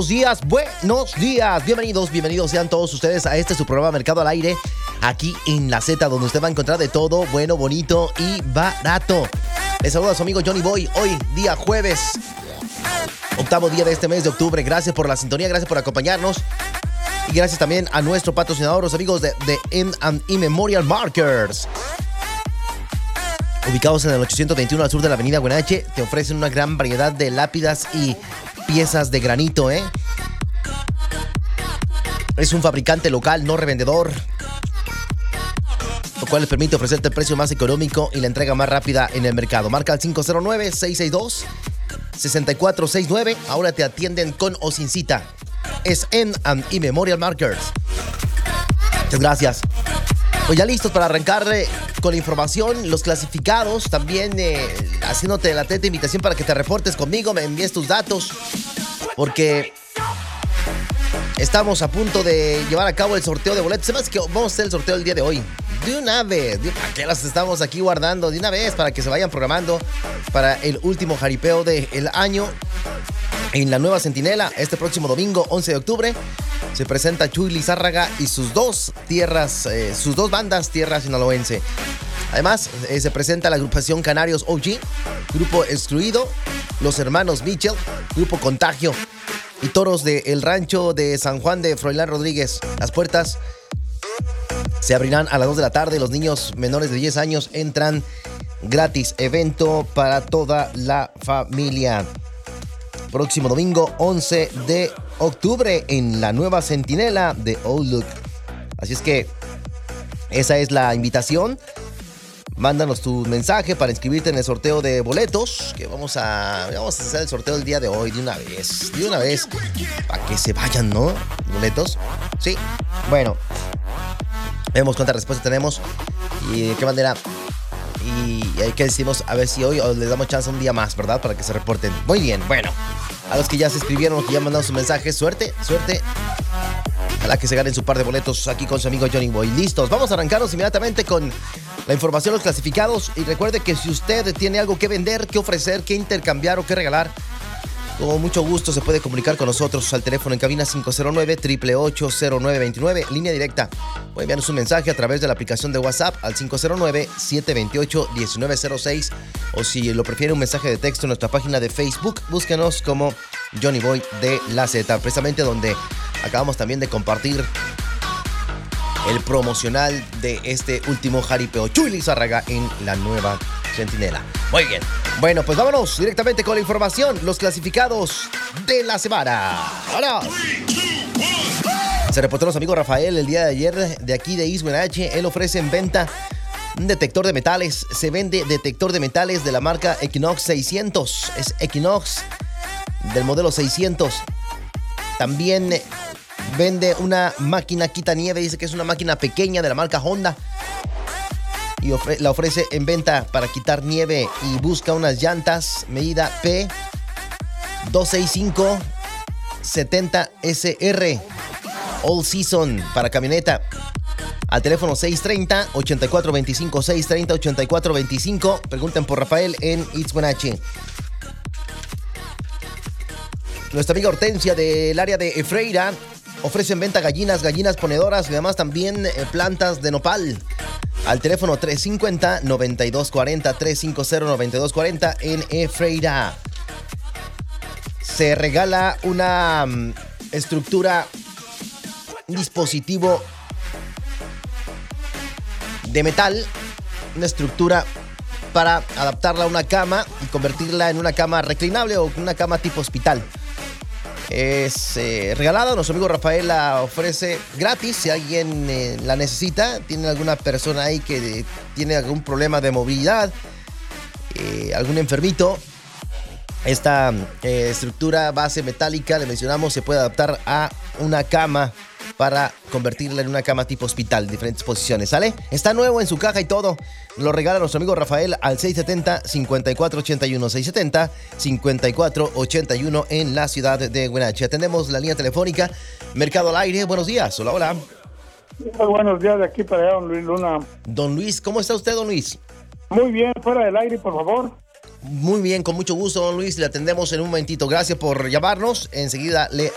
Buenos días, bienvenidos sean todos ustedes a su programa Mercado al Aire, aquí en La Z, donde usted va a encontrar de todo, bueno, bonito y barato. Les saluda a su amigo Johnny Boy, hoy día jueves, octavo día de este mes de octubre. Gracias por la sintonía, gracias por acompañarnos y gracias también a nuestro patrocinador, los amigos de M&E Memorial Markers. Ubicados en el 821 al sur de la avenida Huenache, te ofrecen una gran variedad de lápidas y piezas de granito, Es un fabricante local, no revendedor, lo cual les permite ofrecerte el precio más económico y la entrega más rápida en el mercado. Marca al 509-662-6469. Ahora te atienden con o sin cita. Es M&E Memorial Markers. Muchas gracias. Pues ya listos para arrancar con la información, los clasificados, también haciéndote la atenta invitación para que te reportes conmigo, me envíes tus datos, porque estamos a punto de llevar a cabo el sorteo de boletos. Se me hace que vamos a hacer el sorteo el día de hoy. De una vez, ¿para qué las estamos aquí guardando? De una vez, para que se vayan programando para el último jaripeo del año en la Nueva Centinela. Este próximo domingo, 11 de octubre, se presenta Chuy Lizárraga y sus dos bandas, tierra sinaloense. Además, se presenta la agrupación Canarios OG, Grupo Excluido, los hermanos Mitchell, Grupo Contagio y toros del rancho de San Juan de Froilán Rodríguez. Las puertas se abrirán a las 2 de la tarde. Los niños menores de 10 años entran gratis. Evento para toda la familia. Próximo domingo, 11 de octubre, en la Nueva Centinela de Outlook. Así es que esa es la invitación. Mándanos tu mensaje para inscribirte en el sorteo de boletos, que vamos a hacer el sorteo el día de hoy de una vez, para que se vayan, ¿no? Boletos. Sí. Bueno, vemos cuántas respuestas tenemos y de qué manera. Y hay que decimos a ver si hoy les damos chance un día más, ¿verdad? Para que se reporten. Muy bien, bueno. A los que ya se inscribieron, los que ya mandaron su mensaje, suerte. A la que se ganen su par de boletos aquí con su amigo Johnny Boy. Listos, vamos a arrancarnos inmediatamente con la información, los clasificados. Y recuerde que si usted tiene algo que vender, que ofrecer, que intercambiar o que regalar, con mucho gusto se puede comunicar con nosotros al teléfono en cabina 509-888-0929, línea directa. Puede enviarnos un mensaje a través de la aplicación de WhatsApp al 509-728-1906, o si lo prefiere un mensaje de texto en nuestra página de Facebook, búsquenos como Johnny Boy de La Z, precisamente donde acabamos también de compartir el promocional de este último jaripeo Chuy Lizárraga en la Nueva Centinela. Muy bien. Bueno, pues vámonos directamente con la información, los clasificados de la semana. ¡Vámonos! Se reportó los amigos Rafael el día de ayer de aquí de East Huenache. Él ofrece en venta un detector de metales. Se vende detector de metales de la marca Equinox 600. Es Equinox del modelo 600. También vende una máquina quita nieve. Dice que es una máquina pequeña de la marca Honda. Y la ofrece en venta para quitar nieve, y busca unas llantas medida P 265-70SR All Season para camioneta. Al teléfono 630-8425, 630-8425. Pregunten por Rafael en East Huenache. Nuestra amiga Hortensia del área de Efreira ofrece en venta gallinas ponedoras y además también plantas de nopal. Al teléfono 350-9240, 350-9240 en Efreira. Se regala una estructura, un dispositivo de metal, una estructura para adaptarla a una cama y convertirla en una cama reclinable o una cama tipo hospital. Es regalada. Nuestro amigo Rafael la ofrece gratis si alguien la necesita. Tiene alguna persona ahí que tiene algún problema de movilidad, algún enfermito. Esta estructura base metálica, le mencionamos, se puede adaptar a una cama para convertirla en una cama tipo hospital, diferentes posiciones, ¿sale? Está nuevo en su caja y todo. Lo regala nuestro amigo Rafael al 670-5481, 670-5481 en la ciudad de Huenache. Atendemos la línea telefónica Mercado al Aire. Buenos días. Hola, hola. Muy buenos días, de aquí para allá, don Luis Luna. Don Luis, ¿cómo está usted, don Luis? Muy bien, fuera del aire, por favor. Muy bien, con mucho gusto, don Luis. Le atendemos en un momentito. Gracias por llamarnos. Enseguida le